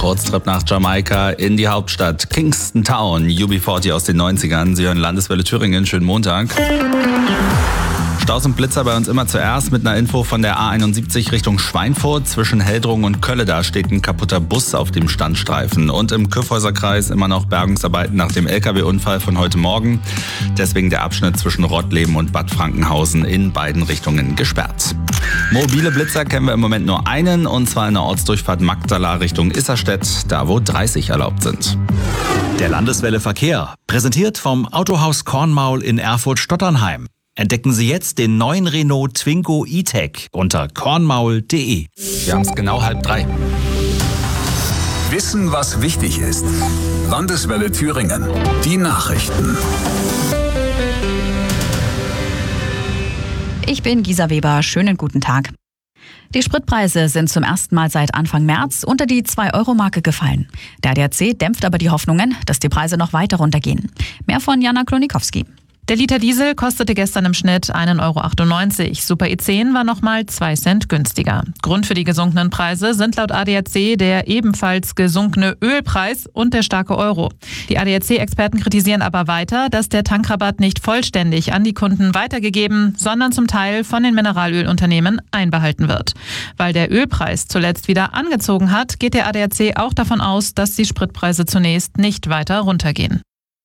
Kurztrip nach Jamaika in die Hauptstadt Kingston Town. UB40 aus den 90ern. Sie hören Landeswelle Thüringen. Schönen Montag. Staus und Blitzer bei uns immer zuerst mit einer Info von der A71 Richtung Schweinfurt. Zwischen Heldrungen und Kölle, da steht ein kaputter Bus auf dem Standstreifen. Und im Kyffhäuserkreis immer noch Bergungsarbeiten nach dem LKW-Unfall von heute Morgen. Deswegen der Abschnitt zwischen Rottleben und Bad Frankenhausen in beiden Richtungen gesperrt. Mobile Blitzer kennen wir im Moment nur einen, und zwar in der Ortsdurchfahrt Magdala Richtung Isserstedt, da wo 30 erlaubt sind. Der Landeswelle Verkehr, präsentiert vom Autohaus Kornmaul in Erfurt-Stotternheim. Entdecken Sie jetzt den neuen Renault Twingo E-Tech unter kornmaul.de. Wir haben es genau 2:30. Wissen, was wichtig ist. Landeswelle Thüringen. Die Nachrichten. Ich bin Gisa Weber. Schönen guten Tag. Die Spritpreise sind zum ersten Mal seit Anfang März unter die 2-Euro-Marke gefallen. Der ADAC dämpft aber die Hoffnungen, dass die Preise noch weiter runtergehen. Mehr von Jana Klonikowski. Der Liter Diesel kostete gestern im Schnitt 1,98 €. Super E10 war nochmal 2 Cent günstiger. Grund für die gesunkenen Preise sind laut ADAC der ebenfalls gesunkene Ölpreis und der starke Euro. Die ADAC-Experten kritisieren aber weiter, dass der Tankrabatt nicht vollständig an die Kunden weitergegeben, sondern zum Teil von den Mineralölunternehmen einbehalten wird. Weil der Ölpreis zuletzt wieder angezogen hat, geht der ADAC auch davon aus, dass die Spritpreise zunächst nicht weiter runtergehen.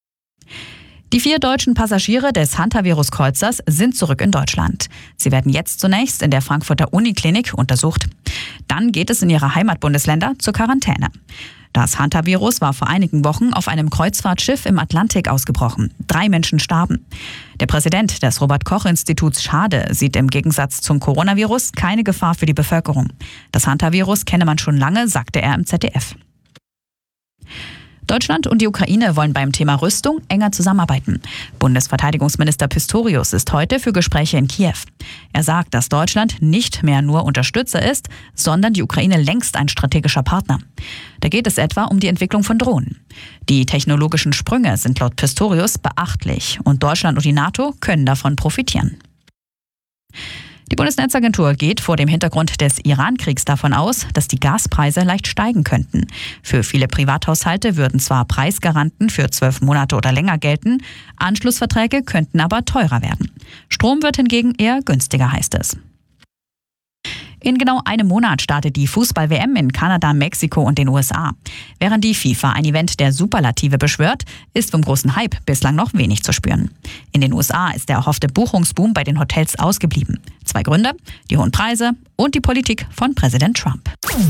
Die 4 deutschen Passagiere des Hantavirus-Kreuzers sind zurück in Deutschland. Sie werden jetzt zunächst in der Frankfurter Uniklinik untersucht. Dann geht es in ihre Heimatbundesländer zur Quarantäne. Das Hantavirus war vor einigen Wochen auf einem Kreuzfahrtschiff im Atlantik ausgebrochen. 3 Menschen starben. Der Präsident des Robert-Koch-Instituts Schade sieht im Gegensatz zum Coronavirus keine Gefahr für die Bevölkerung. Das Hantavirus kenne man schon lange, sagte er im ZDF. Deutschland und die Ukraine wollen beim Thema Rüstung enger zusammenarbeiten. Bundesverteidigungsminister Pistorius ist heute für Gespräche in Kiew. Er sagt, dass Deutschland nicht mehr nur Unterstützer ist, sondern die Ukraine längst ein strategischer Partner. Da geht es etwa um die Entwicklung von Drohnen. Die technologischen Sprünge sind laut Pistorius beachtlich und Deutschland und die NATO können davon profitieren. Die Bundesnetzagentur geht vor dem Hintergrund des Iran-Kriegs davon aus, dass die Gaspreise leicht steigen könnten. Für viele Privathaushalte würden zwar Preisgaranten für 12 Monate oder länger gelten, Anschlussverträge könnten aber teurer werden. Strom wird hingegen eher günstiger, heißt es. In genau einem Monat startet die Fußball-WM in Kanada, Mexiko und den USA. Während die FIFA ein Event der Superlative beschwört, ist vom großen Hype bislang noch wenig zu spüren. In den USA ist der erhoffte Buchungsboom bei den Hotels ausgeblieben. 2 Gründe: die hohen Preise und die Politik von Präsident Trump.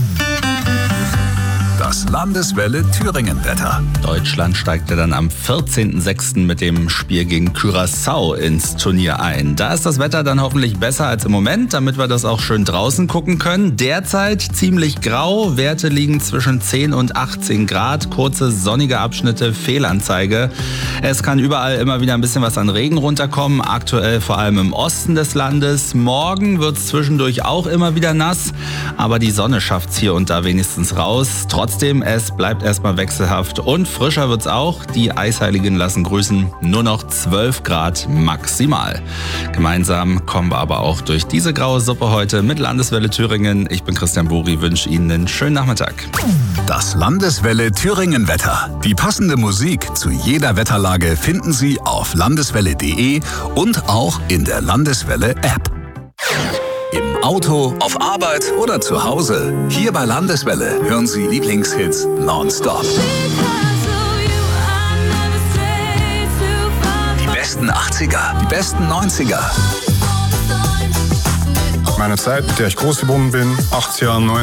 Das Landeswelle Thüringen-Wetter. Deutschland steigte dann am 14.06. mit dem Spiel gegen Curaçao ins Turnier ein. Da ist das Wetter dann hoffentlich besser als im Moment, damit wir das auch schön draußen gucken können. Derzeit ziemlich grau, Werte liegen zwischen 10 und 18 Grad, kurze sonnige Abschnitte, Fehlanzeige. Es kann überall immer wieder ein bisschen was an Regen runterkommen, aktuell vor allem im Osten des Landes. Morgen wird es zwischendurch auch immer wieder nass, aber die Sonne schafft es hier und da wenigstens raus. Trotzdem, es bleibt erstmal wechselhaft und frischer wird's auch. Die Eisheiligen lassen grüßen, nur noch 12 Grad maximal. Gemeinsam kommen wir aber auch durch diese graue Suppe heute mit Landeswelle Thüringen. Ich bin Christian Buri, wünsche Ihnen einen schönen Nachmittag. Das Landeswelle Thüringen-Wetter. Die passende Musik zu jeder Wetterlage finden Sie auf landeswelle.de und auch in der Landeswelle-App. Im Auto, auf Arbeit oder zu Hause. Hier bei Landeswelle hören Sie Lieblingshits nonstop. Die besten 80er, die besten 90er. Meine Zeit, mit der ich groß geworden bin, 80er,